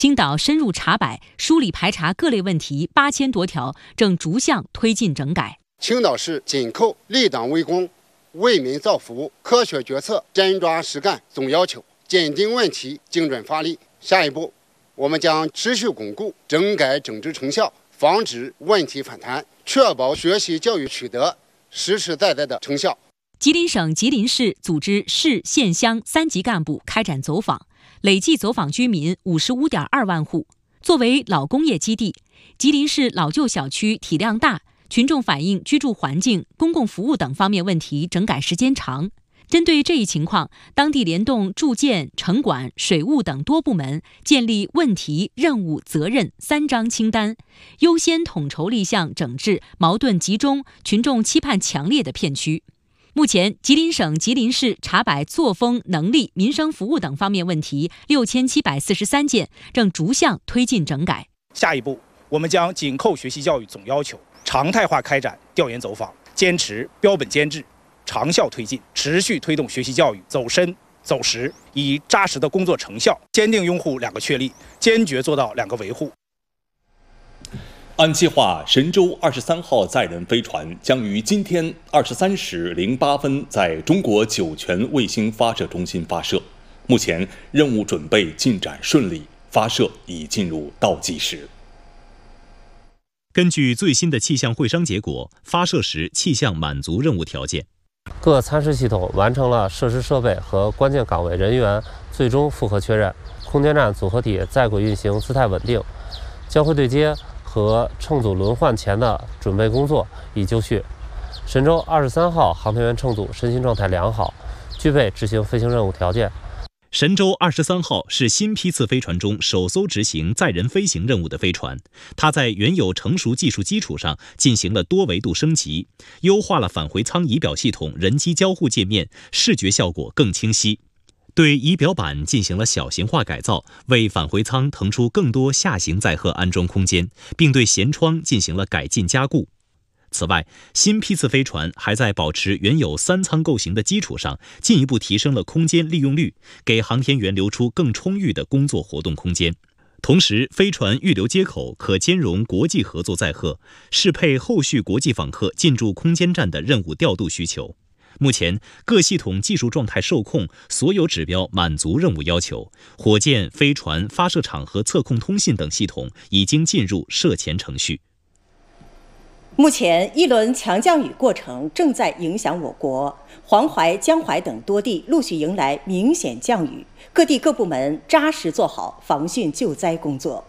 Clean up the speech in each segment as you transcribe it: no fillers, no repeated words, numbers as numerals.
青岛深入查摆，梳理排查各类问题8000多条，正逐项推进整改。 青岛市紧扣立党为公、为民造福、科学决策、真抓实干总要求，坚定问题，精准发力。下一步，我们将持续巩固整改整治成效，防止问题反弹，确保学习教育取得实实在在的成效。 吉林省吉林市组织市县乡3级干部开展走访，累计走访居民55.2万户。作为老工业基地，吉林市老旧小区体量大，群众反映居住环境、公共服务等方面问题整改时间长。针对这一情况，当地联动住建、城管、水务等多部门，建立问题、任务、责任3张清单，优先统筹立项整治矛盾集中、群众期盼强烈的片区。目前，吉林省吉林市查摆作风、能力、民生服务等方面问题6743件，正逐项推进整改。 下一步，我们将紧扣学习教育总要求，常态化开展调研走访，坚持标本兼治，长效推进，持续推动学习教育走深走实，以扎实的工作成效，坚定拥护2个确立，坚决做到2个维护。 按计划，神舟23号载人飞船将于今天23时08分在中国酒泉卫星发射中心发射。目前任务准备进展顺利，发射已进入倒计时。 根据最新的气象会商结果，发射时气象满足任务条件。 各参试系统完成了设施设备和关键岗位人员最终复核确认，空间站组合体在轨运行姿态稳定，交会对接和乘组轮换前的准备工作已就绪。神舟23号航天员乘组身心状态良好，具备执行飞行任务条件。 神舟23号是新批次飞船中首艘执行载人飞行任务的飞船，它在原有成熟技术基础上进行了多维度升级，优化了返回舱仪表系统人机交互界面，视觉效果更清晰。对仪表板进行了小型化改造，为返回舱腾出更多下行载荷安装空间，并对舷窗进行了改进加固。此外，新批次飞船还在保持原有3舱构型的基础上，进一步提升了空间利用率，给航天员留出更充裕的工作活动空间。同时，飞船预留接口可兼容国际合作载荷，适配后续国际访客进驻空间站的任务调度需求。目前，各系统技术状态受控，所有指标满足任务要求。火箭、飞船、发射场和测控通信等系统已经进入涉前程序。 目前，一轮强降雨过程正在影响我国，黄淮、江淮等多地陆续迎来明显降雨，各地各部门扎实做好防汛救灾工作。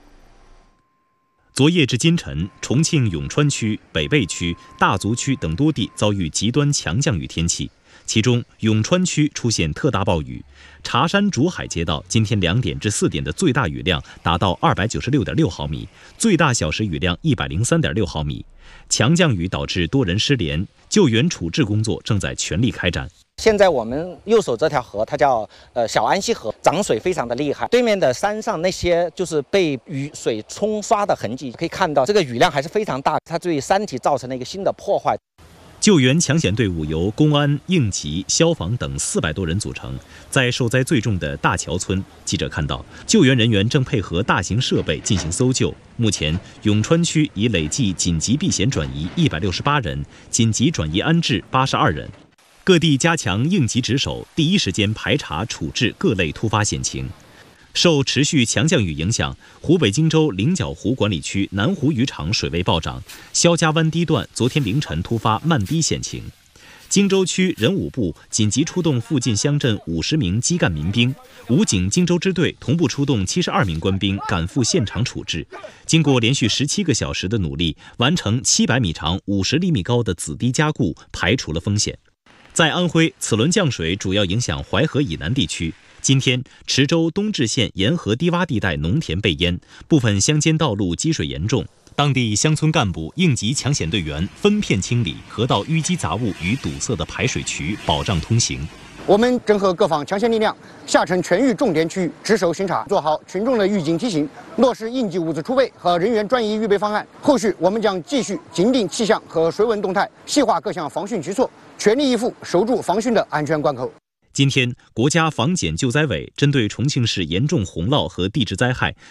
昨夜至今晨，重庆永川区、北碚区、大足区等多地遭遇极端强降雨天气，其中永川区出现特大暴雨，茶山竹海街道今天2点至4点的最大雨量达到296.6毫米，最大小时雨量103.6毫米。强降雨导致多人失联，救援处置工作正在全力开展。 现在我们右手这条河，它叫小安溪河，涨水非常的厉害。对面的山上那些就是被雨水冲刷的痕迹，可以看到这个雨量还是非常大，它对山体造成了一个新的破坏。 救援抢险队伍由公安、应急、消防等400多人组成，在受灾最重的大桥村，记者看到救援人员正配合大型设备进行搜救。目前，永川区已累计紧急避险转移168人，紧急转移安置82人。各地加强应急值守，第一时间排查处置各类突发险情。受持续强降雨影响，湖北荆州菱角湖管理区南湖渔场水位暴涨，肖家湾堤段昨天凌晨突发漫堤险情。荆州区人武部紧急出动附近乡镇50名基干民兵，武警荆州支队同步出动72名官兵赶赴现场处置。经过连续17个小时的努力，完成700米长、50厘米高的子堤加固，排除了风险。在安徽，此轮降水主要影响淮河以南地区。今天，池州东至县沿河低洼地带农田被淹，部分乡间道路积水严重。当地乡村干部、应急抢险队员分片清理河道淤积杂物与堵塞的排水渠，保障通行。 我们整合各方强险力量，下沉全域重点区域，值守巡查，做好群众的预警提醒，落实应急物资储备和人员转移预备方案。后续我们将继续紧盯气象和水文动态，细化各项防汛举措，全力以赴守住防汛的安全关口。 今天，国家防检救灾委针对重庆市严重洪涝和地质灾害